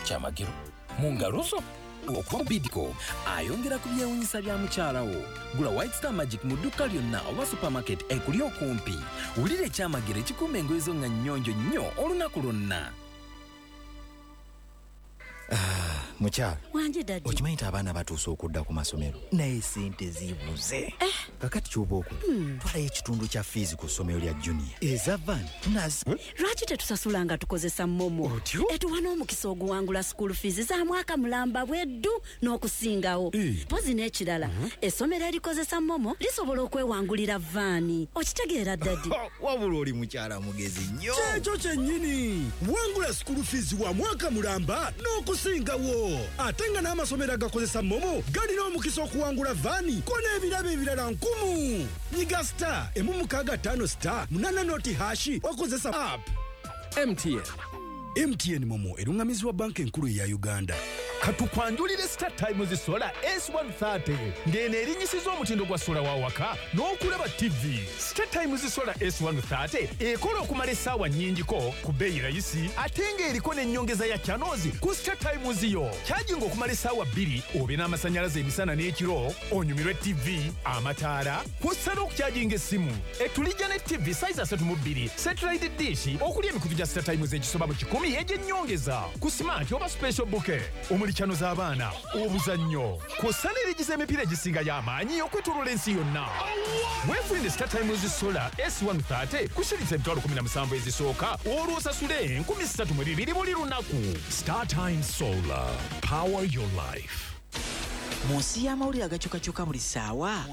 Kyamagiro mu ngalo zo okuva Bidco ayongera ku byewuunyisa bya mukyalawo. Gula White Star Magic mu dduuka lyonna oba supermarket ekuli okumpi. Wulira ekyamagiro ekikuuma engoye zo nga nnyonjo nnyo olunaku lwonna. Mukyala wanje dadi okimanyi nti abaana batuuse okudda ku masomero naye sente zibuze kakati ky'oba okola twalayo ekitundu kya fiizi ku ssomero lya junior eza van nazi lwaki tetusasula nga tukozesa momo etuwa n'omukisa oguwangula school fees za mwaka mulamba bweddu n'okusingawo pozi n'ekirala essomero erikozesa momo lisobola okwewangulira vaani okitegeera dadi wabula oli mukyala mugezi nnyo kyekyo kyennyini wangula school fees wa mwaka mulamba n'okusingawo ate nga n'amasomero agakozesa momo galina omukisa okuwangula vaani ko n'ebirabo ebirala 1000 nyiga star emu65 star 8 noti hashi okozesa app. MTN momo erungamizibwa banka enkulu eya Uganda. Katukwanjulire Star Times Solar S130 ngene erinyisiza omutindo gwa sola wa waka n'okulaba TV. Star Times Solar S130 ekola okumala essaawa nnyingiko ku bbeeyi rayisi ate ng'eriko n'ennyongeza ya channels ku Star Times yo. Charging okumala essaawa 2 obe n'amasannyalaze emisana n'ekiro onyumirwe TV, amataala, kw'ossa n'okucharginga essimu. Etulijja ne TV size 32 satellite dish okuli emikutu gya Star Times egisoba mu 10 egy'ennyongeza ku smart oba special bouquet. Chano z'abaana obuzannyo kw'ossa n'erigiza emipiira egisinga y'amaanyi okwetooloola ensi yonna. Weefunire Star Times Solar S130 kushiriza emitwalo 17 ezisooka olwo osasule 3200 buli lunaku. Star Times Solar, power your life. Munsi y'amawulire agakyukakyuka buli ssaawa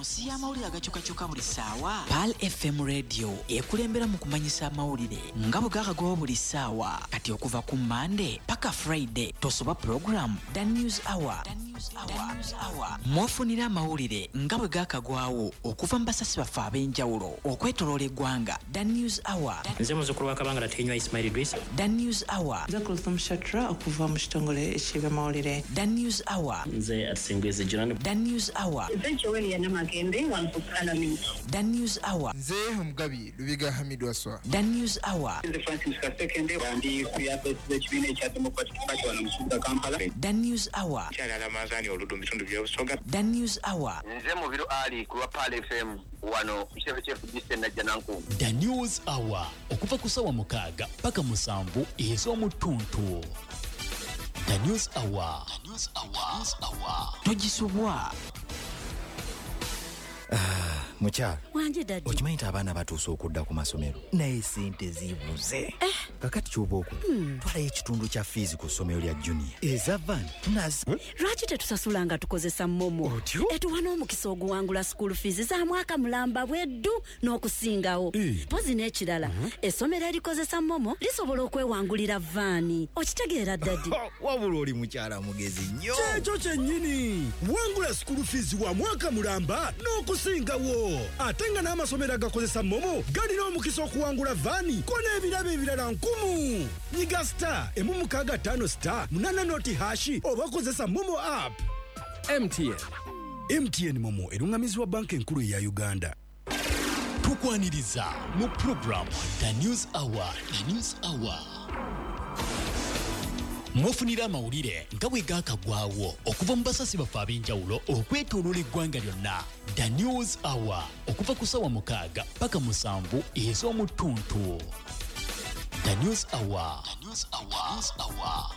Pal FM Radio ekulembera mu kumanyisa amawulire nga bwe gakagawa buli ssaawa kati okuva ku Monday paka Friday tosoba program The News Hour. Mwafunira amawulire nga bwe gakagwawo okuva mu basasi baffe ab'enjawulo okwetoloola eggwanga. The News Hour. Nze muzzukulu wa Kabanga Tenywa Ismail Idris. The News Hour. Nze Kulthum Shatra okuva mu kitongole eky'amawulire. The News Hour. Nze Atsingweze Jirani. The News Hour. Nze Joel Yanamagembe wankukala mintu. The News Hour. Nze Mugabi Lubiga Hamid Waswa. The News Hour. Nze Francis Kasekende wandi kuyape ekibiina ekya Democratic Party wano mu kibuga Kampala. The News Hour. Kyalala Manzani oludu bitundu by'obusoga. The News Hour. Nze Mubiro Ali ku Pal FM wano Chef Distant Najjananku. The News Hour okuva ku ssaawa 6 paka 7 ez'omutuntu. The News Hour. Togisubwa. Mukyala wanje dadi okimanyi nti abaana batuuse okudda ku masomero naye sente zibuze kakati ky'oba okola twalayo ekitundu kya fiizi ku ssomero lya junior eza van nazi lwaki tetusasula nga tukozesa momo etuwa n'omukisa oguwangula school fees za mwaka mulamba bweddu n'okusingawo pozi n'ekirala essomero erikozesa momo lisobola okwewangulira vaani okitegeera dadi wabula oli mukyala mugezi nnyo kyekyo kyennyini wangula school fees wa mwaka mulamba n'okusingawo ate nga n'amasomero agakozesa momo galina omukisa okuwangula vaani ko n'ebirabo ebirala 1000 nyiga star emu65 star 8 noti hashi oba kozesa momo app. MTN momo erungamizibwa banka enkulu eya Uganda. Tukwaniriza mu program The News Hour. Mwafunira amawulire nga bwe gaakagwawo okuva mu basasi baffe ab'enjawulo okwetooloola eggwanga lyonna. The News Hour okuva ku ssaawa 6 paka 7 ez'omutuntu. The News Hour.